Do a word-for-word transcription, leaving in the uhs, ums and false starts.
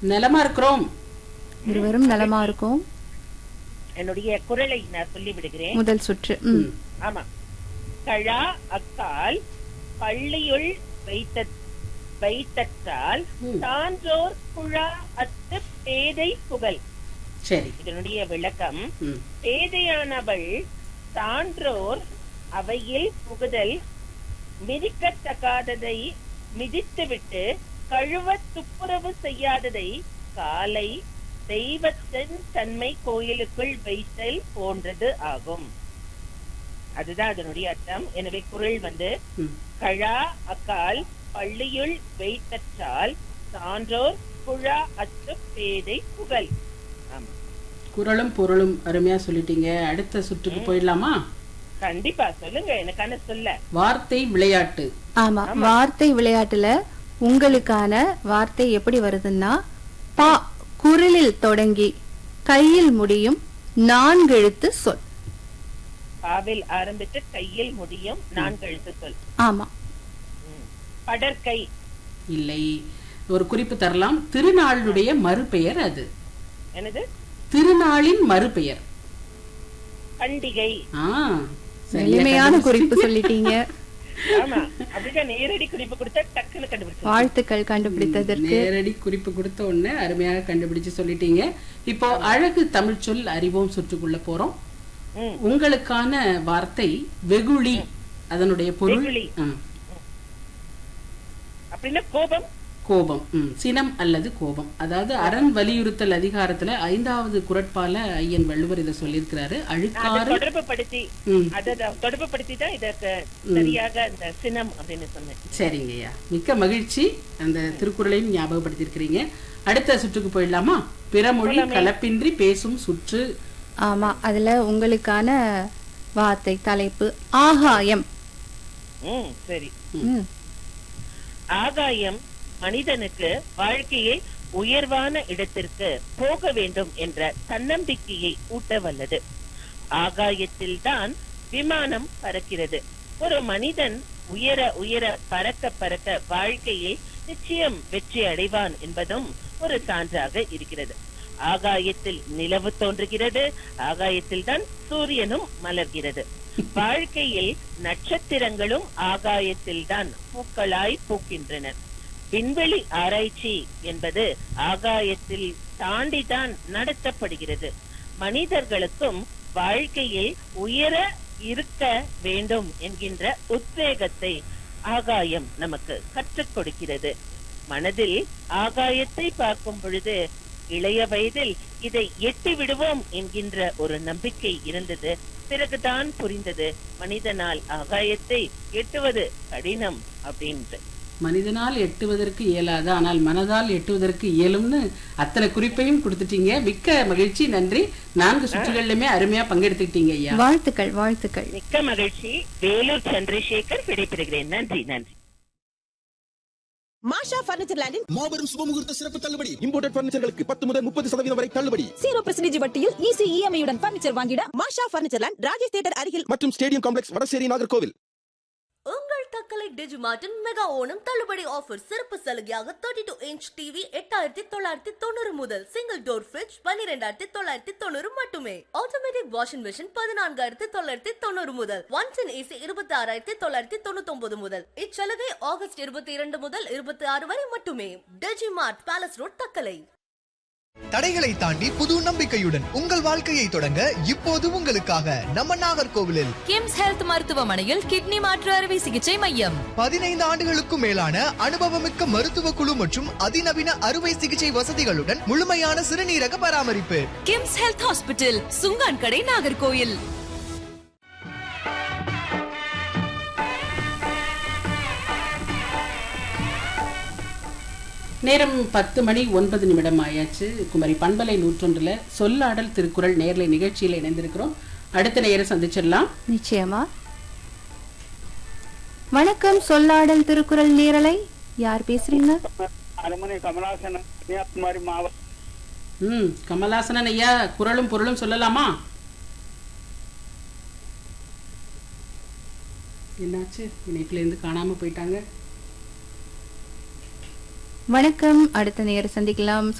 நலமா இருக்கிறோம். இருவரும் நலமா இருக்கும். என்னுடைய குரலை நான் சொல்லி விடுகிறேன். முதல் சுற்று. ஆமா. கழா அக்கால் பள்ளியுள் வைத்த வைத்தால் சான்றோர் குழா அத்து பேதை புகழ். சரி, இதனுடைய விளக்கம், பேதையானவள் சான்றோர் அவையில் புகுதல் மிதிக்கத்தகாததை மிதித்துவிட்டு கழுவ துப்புரவு செய்யாததை காலை தெய்வத்தின் தன்மை கோயிலுக்குள் வைத்தல் போன்றது ஆகும். அதுதான் அதனுடைய அர்த்தம். எனவே குறள் வந்து, கழா அக்கால் பள்ளியுள் வைத்தால் சான்றோர் குழா அத்து பேதை புகழ். ஆமா, குறளும் பொருளும் அருமையா சொல்லிட்டீங்க. அடுத்த சுற்றுக்கு போயிடலாமா? கண்டிப்பா சொல்லுங்க. எனக்கான சொல்ல வார்த்தை விளையாட்டு. ஆமா, வார்த்தை விளையாட்டுல உங்களுக்கான வார்த்தை எப்படி வருதுன்னா, பா குரலில் தொடங்கி கையில் முடியும் நான்கெழுத்து சொல். பாவில் ஆரம்பித்து கையில் முடியும் நான்கெழுத்து சொல். ஆமா. படற்கை இல்லை, ஒரு குறிப்பு தரலாம். திருநாளுடைய மறுபெயர் அது. என்னது? திருநாளின் மறுபெயர். பண்டிகை. எளிமையான குறிப்பு சொல்லிட்டீங்க. ஆமா, அப்படிதான் நேரடி குறிப்பு கொடுத்தா டக்குன்னு கண்டுபிடிச்சு. வாழ்த்துக்கள் கண்டுபிடித்ததற்கு. நேரடி குறிப்பு கொடுத்த உடனே அருமையாக கண்டுபிடிச்சு சொல்லிட்டீங்க. இப்போ அழகு தமிழ் சொல் அறிவோம் சுற்றுக்குள்ள போறோம். உங்களுக்கான வார்த்தை வெகுளி. அதனுடைய பொருள் அப்படின்னா கோபம். கோபம், சினம் அல்லது கோபம். அதாவது அரண் வலியுறுத்தல் அதிகாரத்துல ஐந்தாவது குறட்பால ஐயன் வள்ளுவர் இதை சொல்லியிருக்கிறாரு. அழுக்காறு தொடர்பு படுத்தி தொடர்பு படுத்தி தான் இதற்கு சரியாக அந்த சினம் அப்படின்னு சொன்னேன். சரிங்கய்யா, மிக்க மகிழ்ச்சி. அந்த திருக்குறளையும் ஞாபகப்படுத்தி இருக்கிறீங்க. அடுத்த சுற்றுக்கு போயிடலாமா? பிறமொழி கலப்பின்றி பேசும் சுற்று. ஆமா, அதுல உங்களுக்கான வார்த்தை தலைப்பு ஆகாயம். சரி. ஆகாயம் மனிதனுக்கு வாழ்க்கையை உயர்வான இடத்திற்கு போக வேண்டும் என்ற தன்னம்பிக்கையை ஊட்ட வல்லது. ஆகாயத்தில் தான் விமானம் பறக்கிறது. ஒரு மனிதன் உயர உயர பறக்க பறக்க வாழ்க்கையை நிச்சயம் வெற்றி அடைவான் என்பதும் ஒரு சான்றாக இருக்கிறது. ஆகாயத்தில் நிலவு தோன்றுகிறது, ஆகாயத்தில் தான் சூரியனும் மலர்கிறது. வாழ்க்கையில் நட்சத்திரங்களும் ஆகாயத்தில் தான் பூக்களாய் பூக்கின்றன. விண்வெளி ஆராய்ச்சி என்பது ஆகாயத்தில் தாண்டிதான் நடத்தப்படுகிறது. மனிதர்களுக்கும் வாழ்க்கையில் உயர இருக்க வேண்டும் என்கின்ற உத்வேகத்தை ஆகாயம் நமக்கு கற்றுக் கொடுக்கிறது. மனதில் ஆகாயத்தை பார்க்கும் பொழுது இளைய வயதில் இதை எட்டி விடுவோம் என்கின்ற ஒரு நம்பிக்கை இருந்தது. பிறகுதான் புரிந்தது மனிதனால் ஆகாயத்தை எட்டுவது கடினம் அப்படின்ட்டு. மனிதனால் எட்டுவதற்கு இயலாது, ஆனால் மனதால் எட்டுவதற்கு இயலும்னு அத்தனை குறிப்பையும் கொடுத்துட்டீங்க. மிக்க மகிழ்ச்சி, நன்றி. நான்கு சுற்றுகளிலுமே அருமையா பங்கெடுத்துக்கிட்டீங்க ஐயா. வாழ்த்துக்கள், வாழ்த்துக்கள். மிக்க மகிழ்ச்சி. வேலூர் சந்திரசேகர் விடைபெறுகிறேன். நன்றி, நன்றி. மாஷா பர்னிச்சர் லேண்டின் மாபெரும் சுபமுகூர்த்த சிறப்பு தள்ளுபடி. இம்போர்ட்டட் பர்னிச்சர்களுக்கு பத்து முதல் முப்பது சதவீதம் வரை தள்ளுபடி. ஜீரோ பர்சன்டேஜ் வட்டியில் ஈஸி இஎம்ஐ உடன் பர்னிச்சர் வாங்கிட மாஷா பர்னிச்சர் லேண்ட், ராஜேஷ் தியேட்டர் அருகில் மற்றும் ஸ்டேடியம் காம்ப்ளெக்ஸ், வடசேரி, நாகர்கோவில். உங்கள் தக்கலை டிஜிமார்ட்டின் மெகா ஓணம் தள்ளுபடி ஆஃபர். சிறப்பு சலுகையாக முப்பத்தி இரண்டு இன்ச் டிவி எட்டாயிரத்தி தொள்ளாயிரத்தி தொண்ணூறு முதல், சிங்கிள் டோர் ஃபிரிட்ஜ் பன்னிரெண்டாயிரத்தி தொள்ளாயிரத்தி தொண்ணூறு மட்டுமே. ஆட்டோமேட்டிக் வாஷிங் மெஷின் பதினான்காயிரத்தி தொள்ளாயிரத்தி தொண்ணூறு முதல், ஒன் டென் ஏசி இருபத்தி ஆறாயிரத்தி தொள்ளாயிரத்தி தொண்ணூத்தி ஒன்பது முதல். இச்சலுகை ஆகஸ்ட் இருபத்தி இரண்டு முதல் இருபத்தி ஆறு வரை மட்டுமே. Digimart, palace road, Thuckalay. தடைகளை தாண்டி புது நம்பிக்கையுடன் உங்கள் வாழ்க்கையை தொடங்க இப்போது உங்களுக்காக நம்ம நாகர்கோவிலில் கிம்ஸ் ஹெல்த் மருத்துவமனையில் கிட்னி மாற்று அறுவை சிகிச்சை மையம். பதினைந்து ஆண்டுகளுக்கும் மேலான அனுபவமிக்க மருத்துவ குழு மற்றும் அதிநவீன அறுவை சிகிச்சை வசதிகளுடன் முழுமையான சிறுநீரக பராமரிப்பு. கிம்ஸ் ஹெல்த் ஹாஸ்பிட்டல், சுங்கான் கடை, நாகர்கோவில். நேரம் பத்து மணி ஒன்பது நிமிடம் ஆயாச்சு. குமரி பண்பலை நூற்றொன்றுல சொல்லாடல் திருக்குறள் நேர்லை நிகழ்ச்சியில் இணைந்திருக்கிறோம். அடுத்த நேரம் சந்திச்சிடலாம். நிச்சயமா. வணக்கம், சொல்லாடல் திருக்குறள் நேரலை. யார் பேசுறீங்க? ம் கமலாசனன் ஐயா, குறளும் பொருளும் சொல்லலாமா? என்னாச்சு, இணைப்புல இருந்து காணாம போயிட்டாங்க. வணக்கம், அடுத்த நேரம் சந்திக்கலாம்.